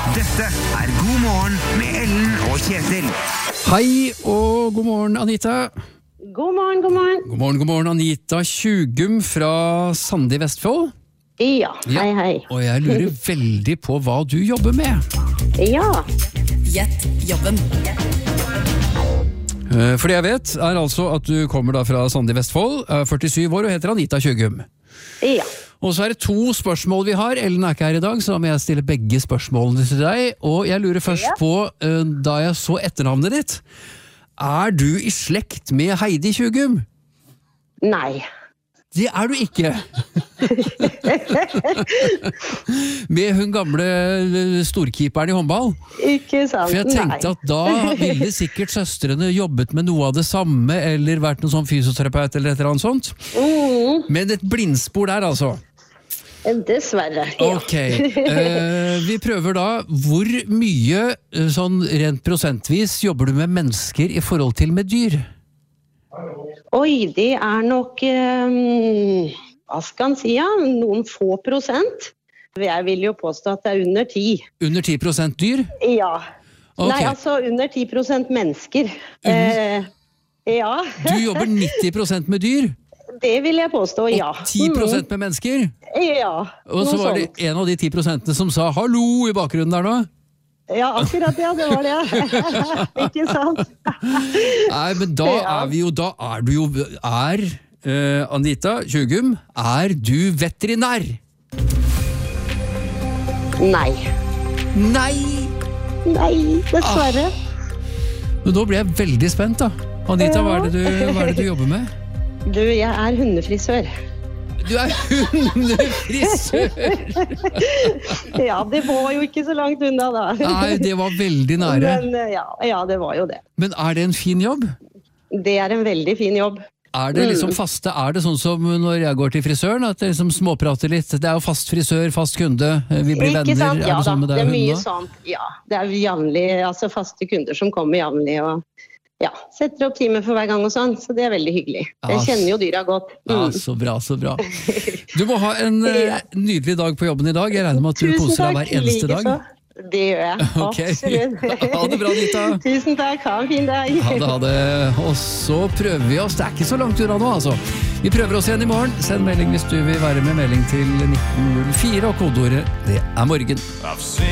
Dette God morgen med Ellen og Kjetil. Hei og god morgen, Anita. God morgen, god morgen. God morgen, Anita Tjugum fra Sande i Vestfold. Ja, hei, hei. Og jeg lurer veldig på hva du jobber med. Ja. Gjett jobben. For det jeg vet er altså at du kommer da fra Sande i Vestfold, er 47 år og heter Anita Tjugum. Ja. Og så er det 2 spørsmål vi har. Ellen er ikke her i dag, så da må jeg stille begge spørsmålene til deg. Og jeg lurer først på, da jeg så etternavnet ditt, er du i slekt med Heidi Tjugum? Nei. Det er du ikke. Med hun gamle storkeeperen i håndball. Ikke sant, For jeg tenkte at da ville sikkert søstrene jobbet med noe av det samme, eller vært noen sånn fysioterapeut eller et eller annet sånt. Men et blindspor der altså. Dessverre, ja. Ok, vi prøver da. Hvor mye, sånn rent prosentvis, jobber du med mennesker i forhold til med dyr? Oi, det er nok, hva skal man si, ja? Noen få prosent. Jeg vil jo påstå at det er under 10. Under 10% dyr? Ja. Ok. Nei, altså under 10% mennesker. Ja. Du jobber 90% med dyr? Det vil jeg påstå, ja. Og 10% med mennesker? Ja, Og så var det en av de 10% som sa hallo i bakgrunnen der nå? Ja, akkurat, ja, det var det. Ikke sant? Nei, men da er du jo, Anita Tjugum, er du veterinær? Nei. Nei! Nei, dessverre. Men da ble jeg veldig spent da. Anita, hva er det du jobber med? Du, jeg er hundefrisør. Du er hundefrisør! Ja, det var jo ikke så langt unna da. Nei, det var veldig nære. Men ja, det var jo det. Men er det en fin jobb? Det er en veldig fin jobb. Er det liksom faste? Er det sånn som når jeg går til frisøren, at det liksom småprater litt? Det er jo fast frisør, fast kunde, vi blir venner. Ikke sant? Ja, er det sånn med det deg er mye hundene? sånt. Ja, det er jevnlig, altså faste kunder som kommer jevnlig og ja, setter opp timer for hver gang og sånn, så det er veldig hyggelig. Jeg kjenner jo dyra godt. Ja, så bra, så bra. Du må ha en nydelig dag på jobben i dag. Jeg regner med at du koser deg hver eneste dag. Det gjør jeg, Ok. absolutt. Ha det bra, Anita. Tusen takk, ha en fin dag. Ha det. Og så prøver vi oss. Det er ikke så langt unna nå, altså. Vi prøver oss igjen i morgen. Send melding hvis du vil være med. Melding til 1904, og kodeordet det er morgen.